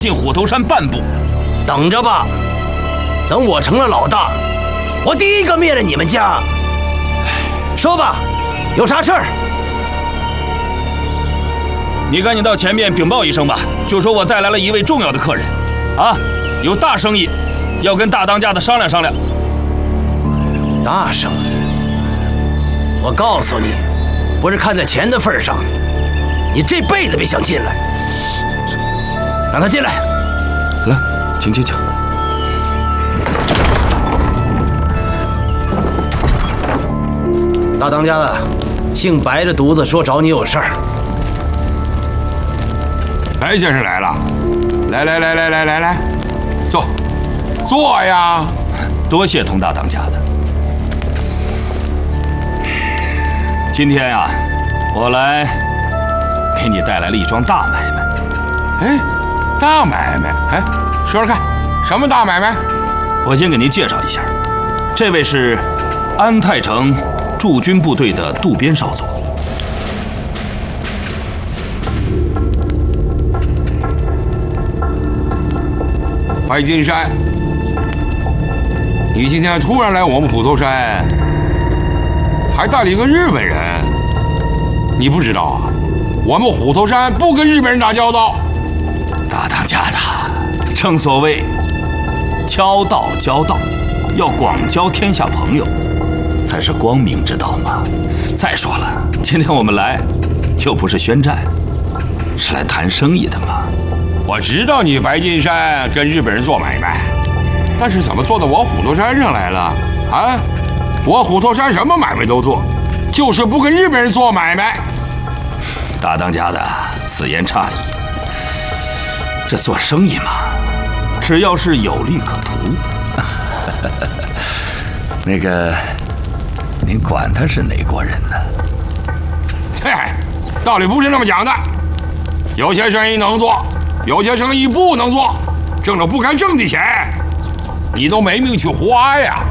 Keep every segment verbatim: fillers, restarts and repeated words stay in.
进虎头山半步。 等着吧，等我成了老大，我第一个灭了你们家。说吧，有啥事儿？ 你赶紧到前面禀报一声吧，就说我带来了一位重要的客人，啊，有大生意，要跟大当家的商量商量。 大生意？我告诉你，不是看在钱的份上，你这辈子别想进来。让他进来。 来，请请请。 大当家的，姓白的犊子说找你有事儿。 白先生来了，来来来来来来来，坐，坐呀！ 多谢佟大当家的。今天呀、啊，我来给你带来了一桩大买卖。 哎，大买卖，哎，说说看，什么大买卖？ 我先给您介绍一下，这位是安泰城驻军部队的渡边少佐。 白金山，你今天突然来我们虎头山，还带了一个日本人，你不知道啊？我们虎头山不跟日本人打交道。 大当家的，正所谓交道交道，要广交天下朋友，才是光明之道嘛。再说了，今天我们来又不是宣战，是来谈生意的嘛。 我知道你白金山跟日本人做买卖，但是怎么做到我虎头山上来了啊？我虎头山什么买卖都做，就是不跟日本人做买卖。 大当家的，此言差矣。这做生意嘛，只要是有利可图，那个，您管他是哪国人呢？ 嘿，道理不是那么讲的。有些生意能做，有些生意不能做，挣了不该挣的钱，你都没命去花呀。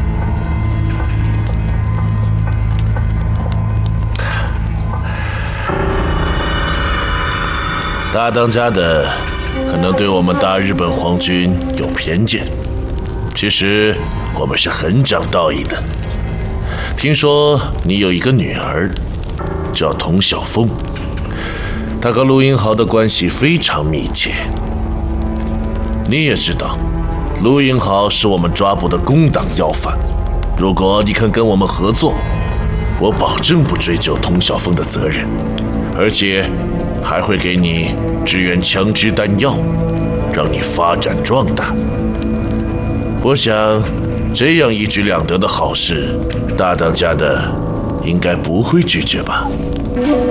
大当家的可能对我们大日本皇军有偏见，其实我们是很讲道义的。听说你有一个女儿叫童小凤，她和陆英豪的关系非常密切。你也知道，陆英豪是我们抓捕的共党要犯，如果你肯跟我们合作，我保证不追究童小凤的责任，而且还会给你支援枪支弹药，让你发展壮大。我想这样一举两得的好事，大当家的应该不会拒绝吧。